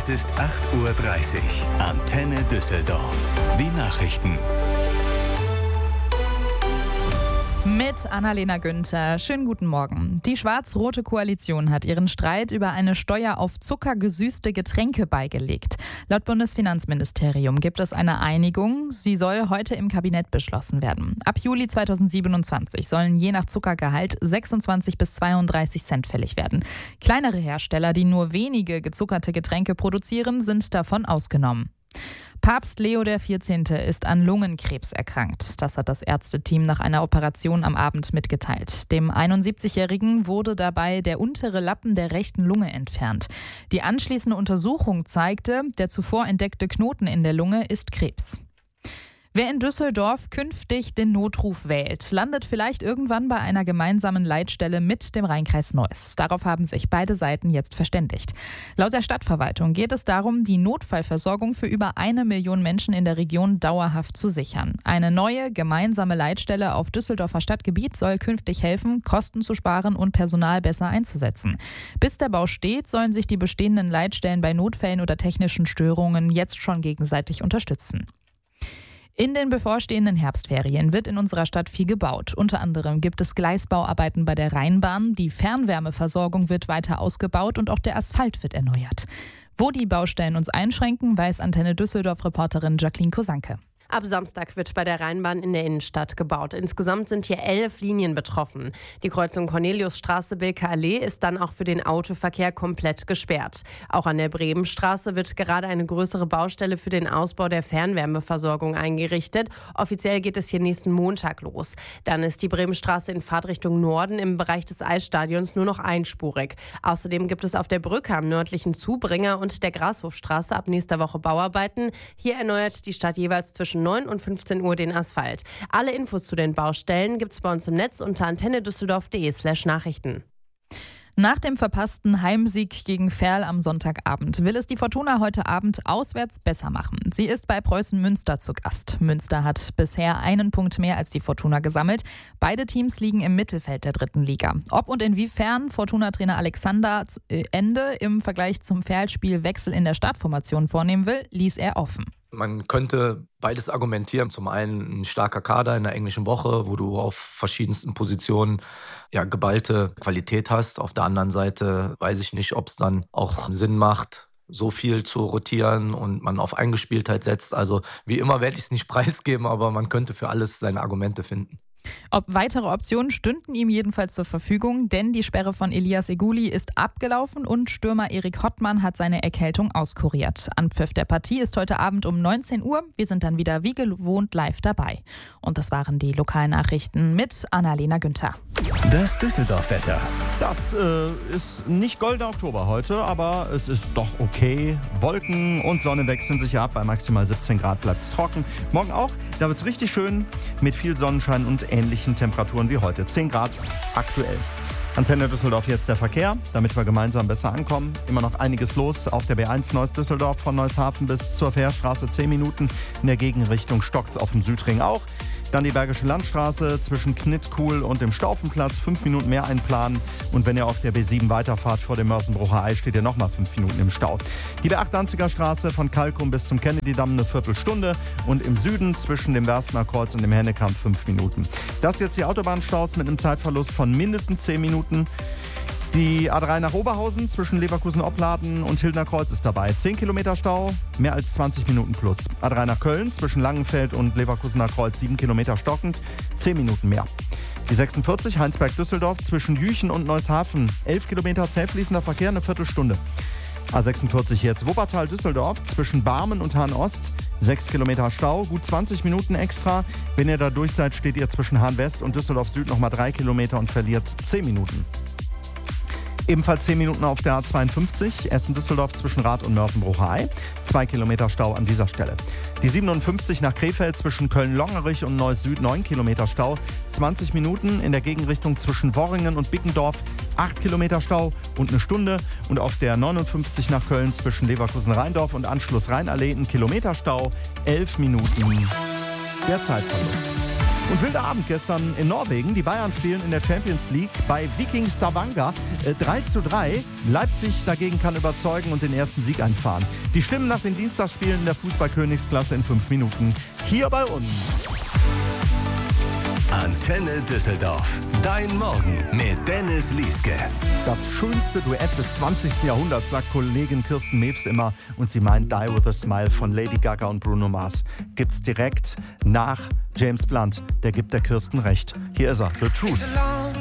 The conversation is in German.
Es ist 8:30 Uhr. Antenne Düsseldorf. Die Nachrichten. Mit Annalena Günther. Schönen guten Morgen. Die schwarz-rote Koalition hat ihren Streit über eine Steuer auf zuckergesüßte Getränke beigelegt. Laut Bundesfinanzministerium gibt es eine Einigung. Sie soll heute im Kabinett beschlossen werden. Ab Juli 2027 sollen je nach Zuckergehalt 26 bis 32 Cent fällig werden. Kleinere Hersteller, die nur wenige gezuckerte Getränke produzieren, sind davon ausgenommen. Papst Leo XIV. Ist an Lungenkrebs erkrankt. Das hat das Ärzteteam nach einer Operation am Abend mitgeteilt. Dem 71-Jährigen wurde dabei der untere Lappen der rechten Lunge entfernt. Die anschließende Untersuchung zeigte, der zuvor entdeckte Knoten in der Lunge ist Krebs. Wer in Düsseldorf künftig den Notruf wählt, landet vielleicht irgendwann bei einer gemeinsamen Leitstelle mit dem Rheinkreis Neuss. Darauf haben sich beide Seiten jetzt verständigt. Laut der Stadtverwaltung geht es darum, die Notfallversorgung für über 1 Million Menschen in der Region dauerhaft zu sichern. Eine neue gemeinsame Leitstelle auf Düsseldorfer Stadtgebiet soll künftig helfen, Kosten zu sparen und Personal besser einzusetzen. Bis der Bau steht, sollen sich die bestehenden Leitstellen bei Notfällen oder technischen Störungen jetzt schon gegenseitig unterstützen. In den bevorstehenden Herbstferien wird in unserer Stadt viel gebaut. Unter anderem gibt es Gleisbauarbeiten bei der Rheinbahn, die Fernwärmeversorgung wird weiter ausgebaut und auch der Asphalt wird erneuert. Wo die Baustellen uns einschränken, weiß Antenne Düsseldorf-Reporterin Jacqueline Kosanke. Ab Samstag wird bei der Rheinbahn in der Innenstadt gebaut. Insgesamt sind hier 11 Linien betroffen. Die Kreuzung Corneliusstraße-Bilker-Allee ist dann auch für den Autoverkehr komplett gesperrt. Auch an der Bremenstraße wird gerade eine größere Baustelle für den Ausbau der Fernwärmeversorgung eingerichtet. Offiziell geht es hier nächsten Montag los. Dann ist die Bremenstraße in Fahrtrichtung Norden im Bereich des Eisstadions nur noch einspurig. Außerdem gibt es auf der Brücke am nördlichen Zubringer und der Grashofstraße ab nächster Woche Bauarbeiten. Hier erneuert die Stadt jeweils zwischen 9 und 15 Uhr den Asphalt. Alle Infos zu den Baustellen gibt's bei uns im Netz unter antennedüsseldorf.de/Nachrichten. Nach dem verpassten Heimsieg gegen Verl am Sonntagabend will es die Fortuna heute Abend auswärts besser machen. Sie ist bei Preußen Münster zu Gast. Münster hat bisher einen Punkt mehr als die Fortuna gesammelt. Beide Teams liegen im Mittelfeld der 3. Liga. Ob und inwiefern Fortuna-Trainer Alexander Ende im Vergleich zum Verl-Spiel Wechsel in der Startformation vornehmen will, ließ er offen. Man könnte beides argumentieren. Zum einen ein starker Kader in der englischen Woche, wo du auf verschiedensten Positionen geballte Qualität hast. Auf der anderen Seite weiß ich nicht, ob es dann auch Sinn macht, so viel zu rotieren und man auf Eingespieltheit setzt. Also wie immer werde ich es nicht preisgeben, aber man könnte für alles seine Argumente finden. Weitere Optionen stünden ihm jedenfalls zur Verfügung, denn die Sperre von Elias Eguli ist abgelaufen und Stürmer Erik Hottmann hat seine Erkältung auskuriert. Anpfiff der Partie ist heute Abend um 19 Uhr. Wir sind dann wieder wie gewohnt live dabei. Und das waren die Lokalnachrichten mit Annalena Günther. Das Düsseldorf-Wetter. Das ist nicht goldener Oktober heute, aber es ist doch okay. Wolken und Sonne wechseln sich ab. Bei maximal 17 Grad bleibt es trocken. Morgen auch, da wird es richtig schön mit viel Sonnenschein und ähnlichen Temperaturen wie heute. 10 Grad aktuell. Antenne Düsseldorf jetzt der Verkehr, damit wir gemeinsam besser ankommen. Immer noch einiges los auf der B1 Neuss-Düsseldorf von Neushafen bis zur Fährstraße 10 Minuten. In der Gegenrichtung stockt's auf dem Südring auch. Dann die Bergische Landstraße zwischen Knittkuhl und dem Staufenplatz 5 Minuten mehr einplanen. Und wenn ihr auf der B7 weiterfahrt vor dem Mörsenbrucher Ei, steht ihr nochmal 5 Minuten im Stau. Die B8 Danziger Straße von Kalkum bis zum Kennedy-Damm eine Viertelstunde. Und im Süden zwischen dem Werstener Kreuz und dem Hennekamp 5 Minuten. Das jetzt die Autobahnstaus mit einem Zeitverlust von mindestens 10 Minuten. Die A3 nach Oberhausen zwischen Leverkusen-Opladen und Hildner Kreuz ist dabei. 10 Kilometer Stau, mehr als 20 Minuten plus. A3 nach Köln zwischen Langenfeld und Leverkusener Kreuz 7 Kilometer stockend, 10 Minuten mehr. Die 46 Heinsberg-Düsseldorf zwischen Jüchen und Neushafen, 11 Kilometer zäh fließender Verkehr, eine Viertelstunde. A46 jetzt Wuppertal-Düsseldorf zwischen Barmen und Hahn-Ost, 6 Kilometer Stau, gut 20 Minuten extra. Wenn ihr da durch seid, steht ihr zwischen Hahn-West und Düsseldorf-Süd nochmal 3 Kilometer und verliert 10 Minuten. Ebenfalls 10 Minuten auf der A52, Essen-Düsseldorf zwischen Rath und Mörsenbrucher Ei. 2 Kilometer Stau an dieser Stelle. Die 57 nach Krefeld zwischen Köln-Longerich und Neuss-Süd, 9 Kilometer Stau. 20 Minuten in der Gegenrichtung zwischen Worringen und Bickendorf. 8 Kilometer Stau und eine Stunde. Und auf der 59 nach Köln zwischen Leverkusen-Rheindorf und Anschluss Rheinallee 1 Kilometer Stau. 11 Minuten der Zeitverlust. Und wilder Abend gestern in Norwegen. Die Bayern spielen in der Champions League bei Viking Stavanger 3:3. Leipzig dagegen kann überzeugen und den ersten Sieg einfahren. Die Stimmen nach den Dienstagsspielen in der Fußball-Königsklasse in 5 Minuten. Hier bei uns. Antenne Düsseldorf. Dein Morgen mit Dennis Lieske. Das schönste Duett des 20. Jahrhunderts, sagt Kollegin Kirsten Mewes immer. Und sie meint Die With A Smile von Lady Gaga und Bruno Mars. Gibt's direkt nach James Blunt. Der gibt der Kirsten recht. Hier ist er, The Truth.